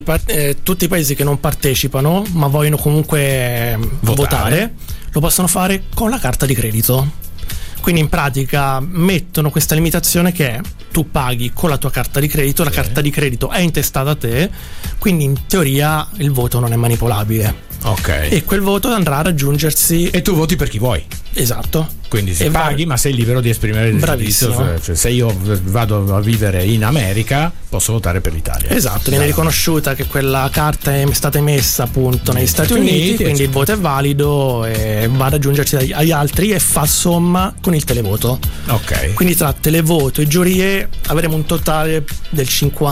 tutti i paesi che non partecipano ma vogliono comunque votare lo possono fare con la carta di credito. Quindi in pratica mettono questa limitazione che è: tu paghi con la tua carta di credito, la carta di credito è intestata a te, quindi in teoria il voto non è manipolabile. Ok. E quel voto andrà a raggiungersi. E tu voti per chi vuoi. Esatto. Quindi se paghi, ma sei libero di esprimere il Bravissimo. giudizio. Cioè, se io vado a vivere in America, posso votare per l'Italia. Esatto, viene riconosciuta che quella carta è stata emessa appunto negli Stati Uniti, quindi il voto è valido e va ad aggiungersi agli altri e fa somma con il televoto. Ok. Quindi tra televoto e giurie avremo un totale del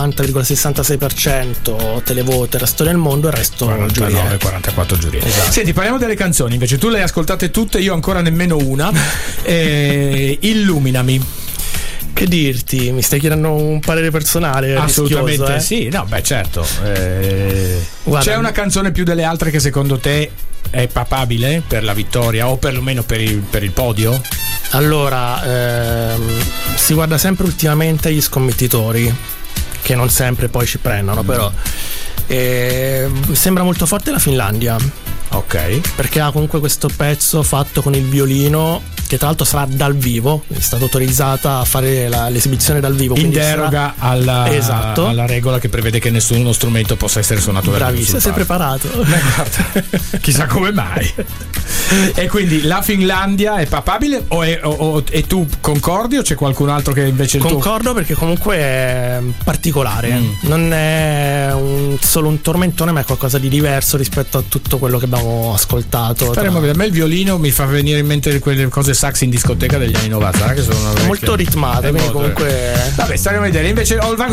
50,66% televoto e il resto del mondo, e il resto 49, 44 giurie. Esatto. Senti, parliamo delle canzoni. Invece tu le hai ascoltate tutte, io ancora nemmeno una. Illuminami. Che dirti? Mi stai chiedendo un parere personale? Assolutamente rischioso, sì, no, beh certo. Guarda, c'è una canzone più delle altre che secondo te è papabile per la vittoria o perlomeno per il podio? Allora, si guarda sempre ultimamente gli scommettitori, che non sempre poi ci prendono, però sembra molto forte la Finlandia. Ok. Perché ha comunque questo pezzo fatto con il violino, che tra l'altro sarà dal vivo, è stata autorizzata a fare l'esibizione dal vivo, in deroga esatto, alla regola che prevede che nessuno stromento possa essere suonato dal vivo. Bravissimo, sei preparato. Guarda, chissà come mai. E quindi la Finlandia è papabile e tu concordi, o c'è qualcun altro che invece concordo perché comunque è particolare, non è solo un tormentone, ma è qualcosa di diverso rispetto a tutto quello che abbiamo ascoltato. Speriamo che a me il violino mi fa venire in mente quelle cose sax in discoteca degli anni 90, che sono molto ritmate, quindi comunque vabbè, staremo a vedere. Invece